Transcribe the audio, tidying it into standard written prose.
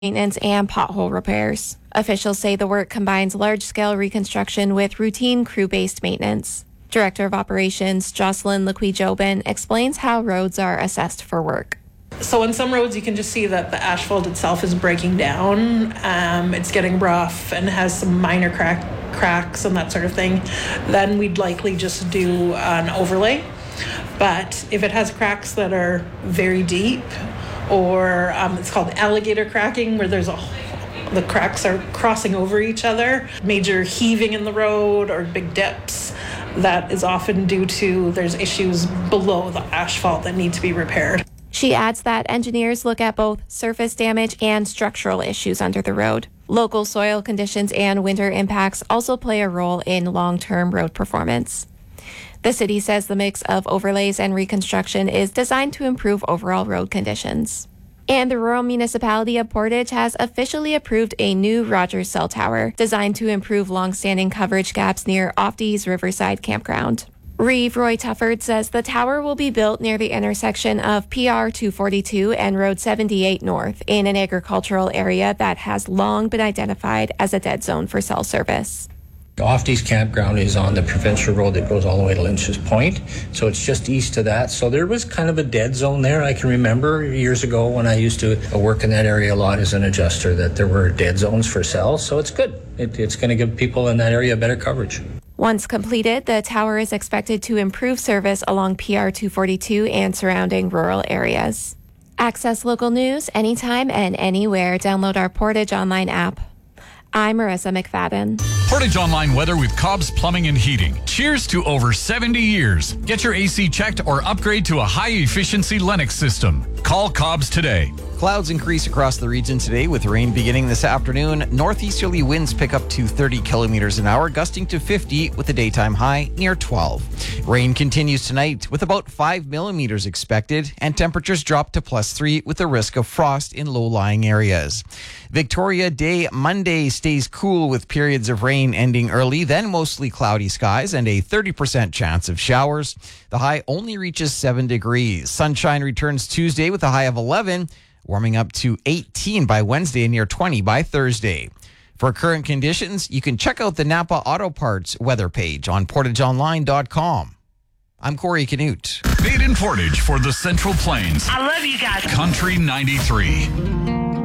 maintenance and pothole repairs. Officials say the work combines large-scale reconstruction with routine crew-based maintenance. Director of Operations Jocelyn Lequi-Jobin explains how roads are assessed for work. So on some roads you can just see that the asphalt itself is breaking down. It's getting rough and has some minor cracks and that sort of thing. Then we'd likely just do an overlay. But if it has cracks that are very deep, or it's called alligator cracking, where the cracks are crossing over each other, major heaving in the road or big dips, that is often due to there's issues below the asphalt that need to be repaired. She adds that engineers look at both surface damage and structural issues under the road. Local soil conditions and winter impacts also play a role in long-term road performance. The city says the mix of overlays and reconstruction is designed to improve overall road conditions. And the rural municipality of Portage has officially approved a new Rogers cell tower designed to improve long-standing coverage gaps near Ofty's Riverside Campground. Reeve Roy Tufford says the tower will be built near the intersection of PR 242 and Road 78 North in an agricultural area that has long been identified as a dead zone for cell service. Ofty's Campground is on the provincial road that goes all the way to Lynch's Point, so it's just east of that. So there was kind of a dead zone there. I can remember years ago when I used to work in that area a lot as an adjuster that there were dead zones for cells, so it's good. It's going to give people in that area better coverage. Once completed, the tower is expected to improve service along PR 242 and surrounding rural areas. Access local news anytime and anywhere. Download our Portage Online app. I'm Marissa McFadden. Portage Online weather with Cobb's Plumbing and Heating. Cheers to over 70 years. Get your AC checked or upgrade to a high-efficiency Lennox system. Call Cobb's today. Clouds increase across the region today with rain beginning this afternoon. Northeasterly winds pick up to 30 kilometers an hour, gusting to 50 with a daytime high near 12. Rain continues tonight with about 5 millimeters expected, and temperatures drop to +3 with a risk of frost in low-lying areas. Victoria Day Monday stays cool with periods of rain ending early, then mostly cloudy skies and a 30% chance of showers. The high only reaches 7 degrees. Sunshine returns Tuesday with a high of 11, warming up to 18 by Wednesday and near 20 by Thursday. For current conditions, you can check out the Napa Auto Parts weather page on portageonline.com. I'm Corey Canute. Made in Portage for the Central Plains. I love you guys. Country 93.